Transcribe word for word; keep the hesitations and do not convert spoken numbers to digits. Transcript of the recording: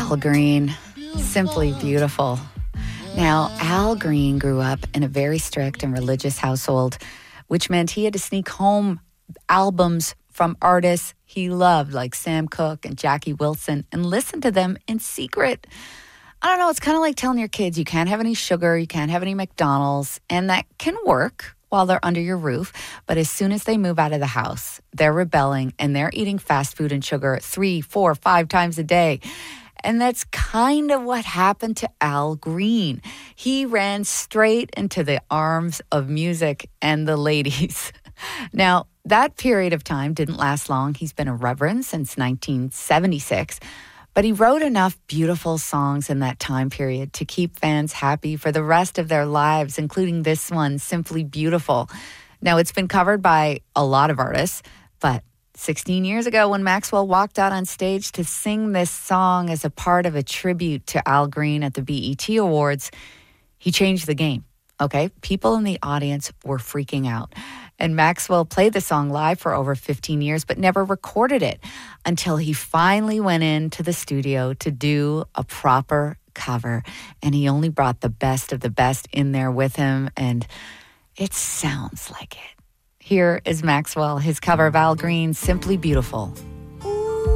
Al Green, Simply Beautiful. Now, Al Green grew up in a very strict and religious household, which meant he had to sneak home albums from artists he loved, like Sam Cooke and Jackie Wilson, and listen to them in secret. I don't know, it's kind of like telling your kids you can't have any sugar, you can't have any McDonald's, and that can work while they're under your roof. But as soon as they move out of the house, they're rebelling and they're eating fast food and sugar three, four, five times a day. And that's kind of what happened to Al Green. He ran straight into the arms of music and the ladies. Now, that period of time didn't last long. He's been a reverend since nineteen seventy-six. But he wrote enough beautiful songs in that time period to keep fans happy for the rest of their lives, including this one, Simply Beautiful. Now, it's been covered by a lot of artists, but sixteen years ago when Maxwell walked out on stage to sing this song as a part of a tribute to Al Green at the B E T Awards, he changed the game, okay? People in the audience were freaking out. And Maxwell played the song live for over fifteen years, but never recorded it until he finally went into the studio to do a proper cover. And he only brought the best of the best in there with him, and it sounds like it. Here is Maxwell, his cover of Al Green's Simply Beautiful.